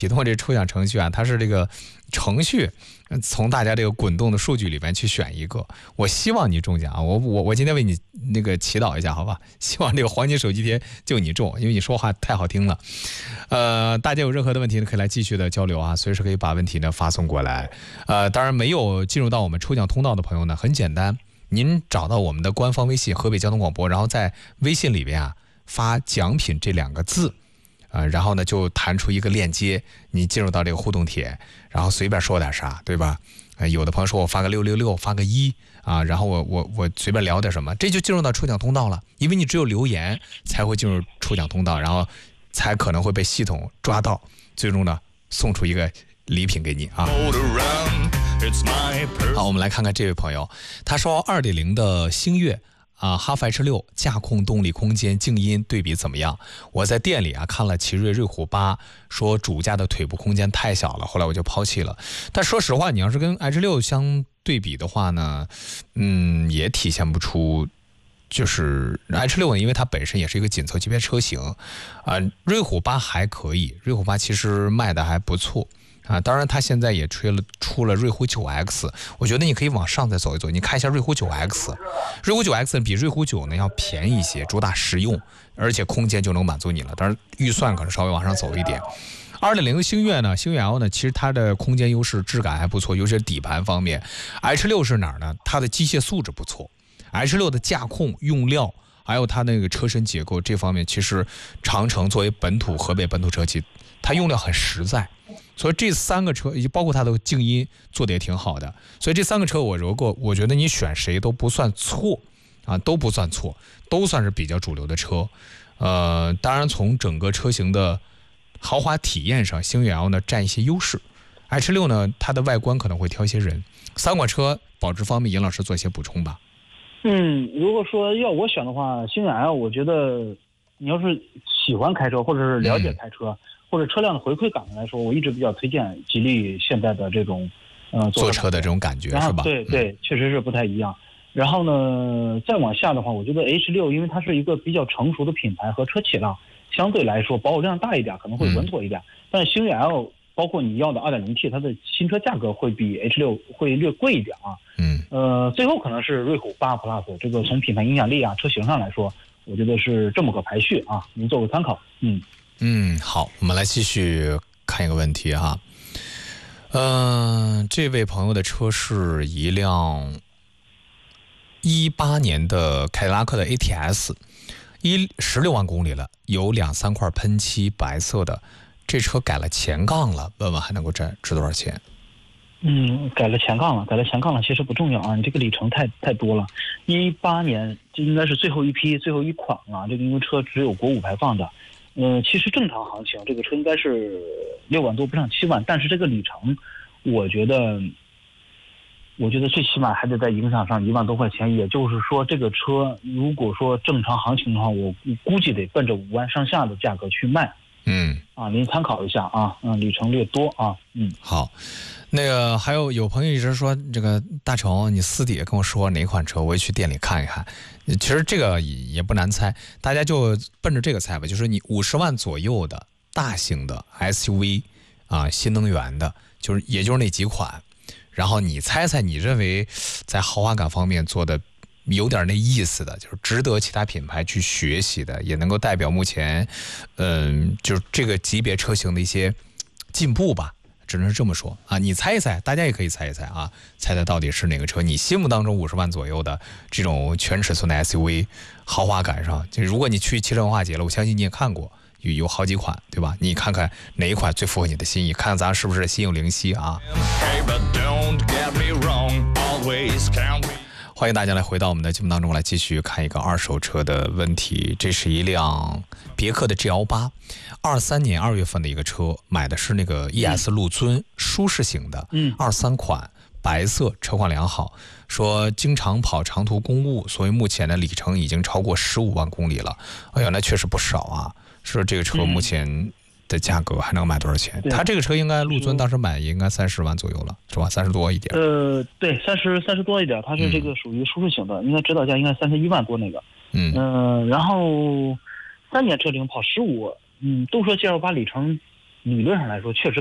启动这抽奖程序啊，它是这个程序从大家这个滚动的数据里面去选一个。我希望你中奖啊！我今天为你那个祈祷一下，好吧？希望这个黄金手机贴就你中，因为你说话太好听了。大家有任何的问题呢，可以来继续的交流啊，随时可以把问题呢发送过来。当然没有进入到我们抽奖通道的朋友呢，很简单，您找到我们的官方微信河北交通广播，然后在微信里边啊发奖品这2个字。然后呢，就弹出一个链接，你进入到这个互动帖，然后随便说点啥，对吧？有的朋友说我发个666，发个1啊，然后我随便聊点什么，这就进入到抽奖通道了。因为你只有留言才会进入抽奖通道，然后才可能会被系统抓到，最终呢送出一个礼品给你啊。好，我们来看看这位朋友，他说2.0的星越。哈弗 H6 驾控、动力、空间、静音对比怎么样？我在店里啊看了奇瑞瑞虎8，说主驾的腿部空间太小了，后来我就抛弃了。但说实话，你要是跟 H6 相对比的话呢，也体现不出。就是 H6 呢，因为它本身也是一个紧凑级别车型，瑞虎8还可以，瑞虎8其实卖的还不错。当然，它现在也出了瑞虎 9X， 我觉得你可以往上再走一走，你看一下瑞虎 9X， 瑞虎 9X 比瑞虎9呢要便宜一些，主打实用，而且空间就能满足你了。当然，预算可能稍微往上走一点。2.0 的星越呢，星越 L 呢，其实它的空间优势、质感还不错，尤其是底盘方面。H6 是哪儿呢？它的机械素质不错 ，H6 的驾控、用料，还有它那个车身结构这方面，其实长城作为河北本土车企，它用料很实在。所以这3个车，包括它的静音做的也挺好的，所以这3个车我觉得你选谁都不算错啊，都不算错，都算是比较主流的车。当然从整个车型的豪华体验上，星越 L 呢占一些优势 ，H6 呢它的外观可能会挑一些人。3款车保值方面，尹老师做一些补充吧。 如果说要我选的话，星越 L 我觉得你要是喜欢开车或者是了解开车。或者车辆的回馈感来说，我一直比较推荐吉利现在的这种坐车的这种感觉，是吧？ 对，确实是不太一样。然后呢，再往下的话，我觉得 H6 因为它是一个比较成熟的品牌和车企了，相对来说保有量大一点，可能会稳妥一点。但是星越 L 包括你要的 2.0T， 它的新车价格会比 H6 会略贵一点啊。最后可能是瑞虎8 Plus， 这个从品牌影响力啊、车型上来说，我觉得是这么个排序啊，您做个参考。 好，我们来继续看一个问题哈。这位朋友的车是一辆18年的凯迪拉克的 ATS， 16万公里了，有2-3块喷漆，白色的，这车改了前杠了，问问还能够值多少钱？ 改了前杠了，其实不重要啊，你这个里程太多了。18年这应该是最后一款了，这个因为车只有国5排放的。其实正常行情，这个车应该是6万多不上7万，但是这个里程，我觉得最起码还得在影响上1万多块钱。也就是说，这个车如果说正常行情的话，我估计得奔着5万上下的价格去卖。您参考一下啊，里程略多啊。 好，那个还有朋友一直说这个大成，你私底下跟我说哪款车，我也去店里看一看。其实这个也不难猜，大家就奔着这个猜吧，就是你50万左右的大型的 SUV 啊，新能源的，也就是那几款，然后你猜猜你认为在豪华感方面做的有点那意思的，就是值得其他品牌去学习的，也能够代表目前就是这个级别车型的一些进步吧，只能是这么说啊。你猜一猜，大家也可以猜一猜啊，猜猜到底是哪个车？你心目当中50万左右的这种全尺寸的 SUV 豪华感上，就如果你去汽车文化节了，我相信你也看过，有好几款，对吧？你看看哪一款最符合你的心意，看看咱是不是心有灵犀啊。欢迎大家来回到我们的节目当中来继续看一个二手车的问题。这是一辆别克的 GL8，23年2月份的一个车，买的是那个 ES 陆尊舒适型的，23款，白色，车况良好，说经常跑长途公务，所以目前的里程已经超过15万公里了。哎呀，那确实不少啊。说这个车目前的价格还能卖多少钱？他这个车应该陆尊当时买应该30万左右了，是吧？30多一点。 对，30多一点。它是这个属于舒适型的，应该指导价应该31万多那个。然后3年车龄跑15，都说 GL8 里程理论上来说确实